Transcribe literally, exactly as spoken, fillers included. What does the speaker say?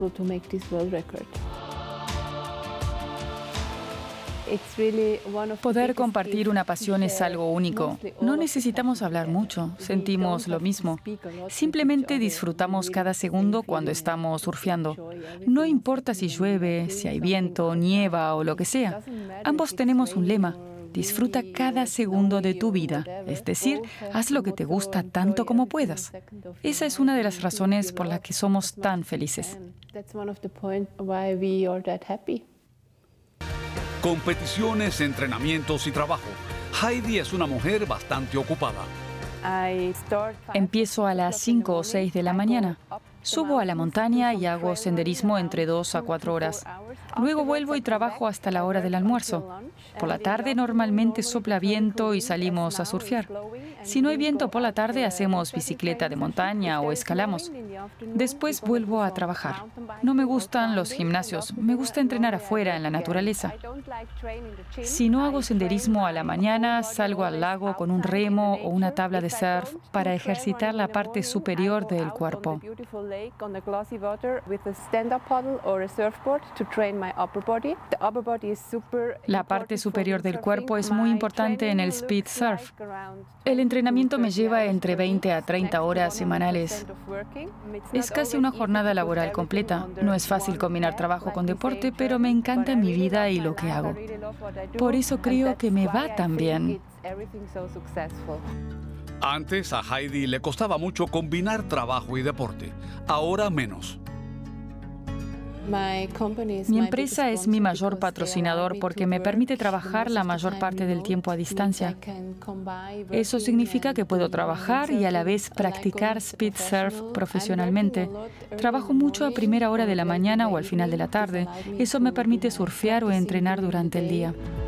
to make this world record. It's really one of the Poder biggest compartir gifts una to pasión es share. algo único. Mostly all No of us necesitamos have hablar together. mucho, We sentimos don't lo have to mismo. speak a lot with each Simplemente other. disfrutamos We cada live the same segundo cuando feeling. estamos surfeando. Enjoy everything No is importa si happening, llueve, doing si hay something viento, outside. nieva o lo que It sea. doesn't matter Ambos if it's tenemos un raining lema. or Disfruta windy cada or segundo de snowy tu or vida. whatever. Es decir, Both have haz the lo que te motto, gusta tanto enjoy como every single puedas. second of your Esa es life una de and las do what razones you por las love que somos as much tan as you felices. can. That's one of the points why we are that happy. Competiciones, entrenamientos y trabajo. Heidi es una mujer bastante ocupada. Empiezo a las cinco o seis de la mañana. Subo a la montaña y hago senderismo entre dos a cuatro horas. Luego vuelvo y trabajo hasta la hora del almuerzo. Por la tarde normalmente sopla viento y salimos a surfear. Si no hay viento por la tarde hacemos bicicleta de montaña o escalamos. Después vuelvo a trabajar. No me gustan los gimnasios, me gusta entrenar afuera en la naturaleza. Si no hago senderismo a la mañana, salgo al lago con un remo o una tabla de surf para ejercitar la parte superior del cuerpo. La parte superior del cuerpo es muy importante en el speed surf. El entrenamiento me lleva entre veinte a treinta horas semanales. Es casi una jornada laboral completa. No es fácil combinar trabajo con deporte, pero me encanta mi vida y lo que hago. Por eso creo que me va tan bien. Antes a Heidi le costaba mucho combinar trabajo y deporte. Ahora menos. Mi empresa es mi mayor patrocinador porque me permite trabajar la mayor parte del tiempo a distancia. Eso significa que puedo trabajar y a la vez practicar speed surf profesionalmente. Trabajo mucho a primera hora de la mañana o al final de la tarde. Eso me permite surfear o entrenar durante el día.